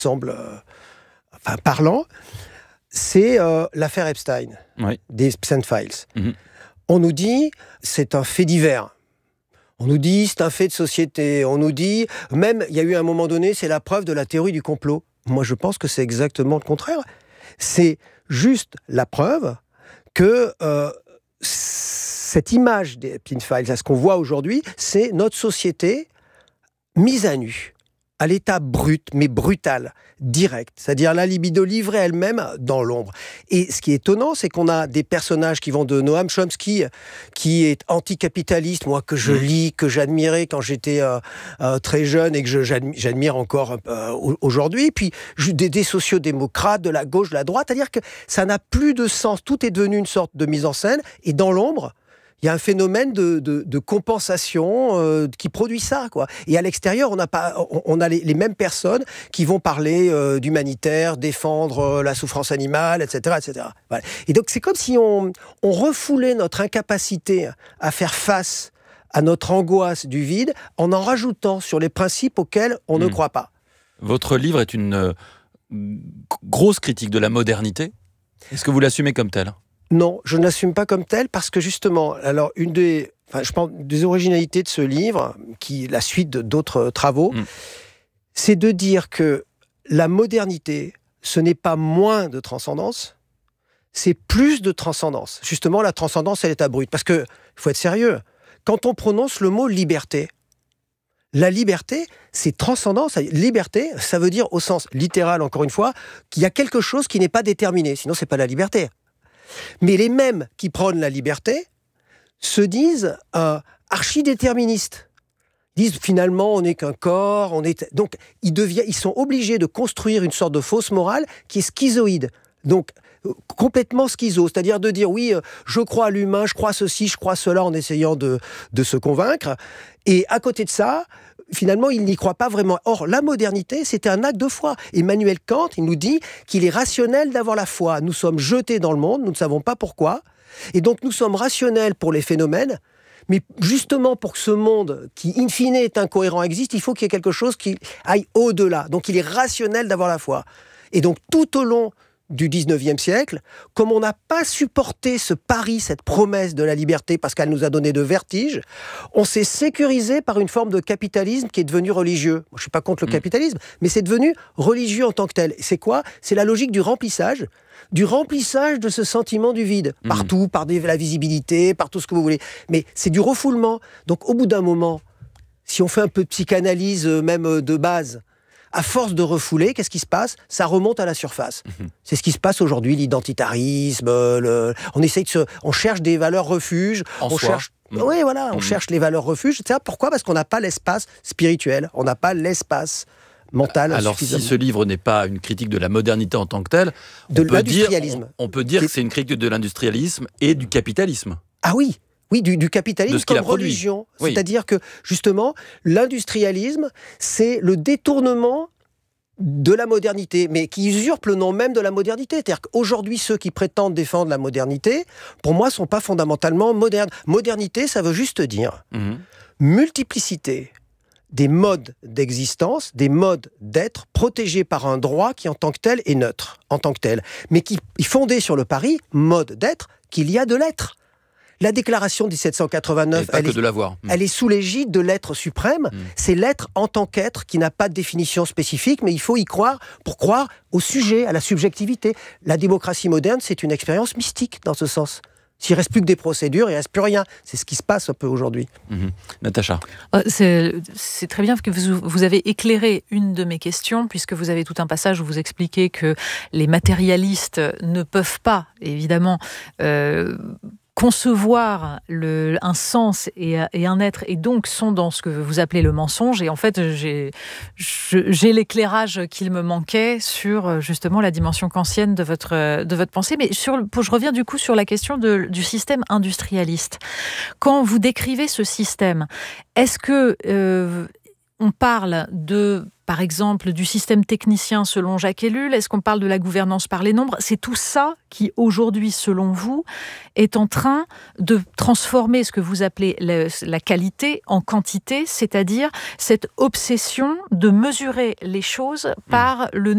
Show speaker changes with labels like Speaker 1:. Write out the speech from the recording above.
Speaker 1: semble parlant, c'est l'affaire Epstein, des Epstein Files. Mm-hmm. On nous dit c'est un fait divers. On nous dit c'est un fait de société. On nous dit même il y a eu un moment donné c'est la preuve de la théorie du complot. Moi je pense que c'est exactement le contraire. C'est juste la preuve que cette image des Epstein Files, ce qu'on voit aujourd'hui, c'est notre société mise à nu, à l'état brut, mais brutal, direct. C'est-à-dire la libido livrée elle-même dans l'ombre. Et ce qui est étonnant, c'est qu'on a des personnages qui vont de Noam Chomsky, qui est anticapitaliste, moi que je lis, que j'admirais quand j'étais très jeune et que j'admire encore aujourd'hui. Puis des sociodémocrates, de la gauche, de la droite. C'est-à-dire que ça n'a plus de sens. Tout est devenu une sorte de mise en scène. Et dans l'ombre, il y a un phénomène de compensation qui produit ça, quoi. Et à l'extérieur, on a les mêmes personnes qui vont parler d'humanitaire, défendre la souffrance animale, etc., etc. Voilà. Et donc c'est comme si on refoulait notre incapacité à faire face à notre angoisse du vide en rajoutant sur les principes auxquels on ne croit pas.
Speaker 2: Votre livre est une grosse critique de la modernité. Est-ce que vous l'assumez comme tel ?
Speaker 1: Non, je ne l'assume pas comme tel parce que justement, alors je pense des originalités de ce livre, qui est la suite d'autres travaux, c'est de dire que la modernité, ce n'est pas moins de transcendance, c'est plus de transcendance. Justement, la transcendance, elle est abrupte. Parce que, il faut être sérieux, quand on prononce le mot liberté, la liberté, c'est transcendance. Liberté, ça veut dire au sens littéral, encore une fois, qu'il y a quelque chose qui n'est pas déterminé. Sinon, c'est pas la liberté. Mais les mêmes qui prônent la liberté se disent archidéterministes. Ils disent finalement on n'est qu'un corps, donc ils sont obligés de construire une sorte de fausse morale qui est schizoïde. Donc complètement schizo, c'est-à-dire de dire oui, je crois à l'humain, je crois à ceci, je crois à cela, en essayant de se convaincre. Et à côté de ça, finalement, il n'y croit pas vraiment. Or, la modernité, c'était un acte de foi. Emmanuel Kant, il nous dit qu'il est rationnel d'avoir la foi. Nous sommes jetés dans le monde, nous ne savons pas pourquoi. Et donc, nous sommes rationnels pour les phénomènes. Mais justement, pour que ce monde, qui in fine est incohérent, existe, il faut qu'il y ait quelque chose qui aille au-delà. Donc, il est rationnel d'avoir la foi. Et donc, tout au long du 19e siècle, comme on n'a pas supporté ce pari, cette promesse de la liberté, parce qu'elle nous a donné de vertige, on s'est sécurisé par une forme de capitalisme qui est devenu religieux. Moi, je ne suis pas contre le capitalisme, mais c'est devenu religieux en tant que tel. Et c'est quoi ? C'est la logique du remplissage de ce sentiment du vide. Partout, par la visibilité, par tout ce que vous voulez. Mais c'est du refoulement. Donc, au bout d'un moment, si on fait un peu de psychanalyse, même de base, à force de refouler, qu'est-ce qui se passe ? Ça remonte à la surface. C'est ce qui se passe aujourd'hui, l'identitarisme, on cherche des valeurs refuges, on cherche les valeurs refuges, etc. Pourquoi ? Parce qu'on n'a pas l'espace spirituel, on n'a pas l'espace mental.
Speaker 2: Alors si ce livre n'est pas une critique de la modernité en tant que telle, on peut dire que c'est une critique de l'industrialisme et du capitalisme.
Speaker 1: Ah oui. Oui, du capitalisme comme religion. Oui. C'est-à-dire que, justement, l'industrialisme, c'est le détournement de la modernité, mais qui usurpe le nom même de la modernité. C'est-à-dire qu'aujourd'hui, ceux qui prétendent défendre la modernité, pour moi, ne sont pas fondamentalement modernes. Modernité, ça veut juste dire multiplicité des modes d'existence, des modes d'être protégés par un droit qui, en tant que tel, est neutre, en tant que tel, mais qui est fondé sur le pari, mode d'être, qu'il y a de l'être. La déclaration de 1789, elle est sous l'égide de l'être suprême. C'est l'être en tant qu'être qui n'a pas de définition spécifique, mais il faut y croire pour croire au sujet, à la subjectivité. La démocratie moderne, c'est une expérience mystique dans ce sens. S'il ne reste plus que des procédures, il ne reste plus rien. C'est ce qui se passe un peu aujourd'hui.
Speaker 2: Natacha.
Speaker 3: C'est très bien que vous avez éclairé une de mes questions, puisque vous avez tout un passage où vous expliquez que les matérialistes ne peuvent pas, évidemment, concevoir un sens et un être, et donc sont dans ce que vous appelez le mensonge. Et en fait, j'ai l'éclairage qu'il me manquait sur justement la dimension kantienne de votre pensée. Mais je reviens du coup sur la question du système industrialiste. Quand vous décrivez ce système, est-ce que on parle par exemple, du système technicien selon Jacques Ellul? Est-ce qu'on parle de la gouvernance par les nombres? C'est tout ça qui, aujourd'hui, selon vous, est en train de transformer ce que vous appelez la qualité en quantité, c'est-à-dire cette obsession de mesurer les choses par le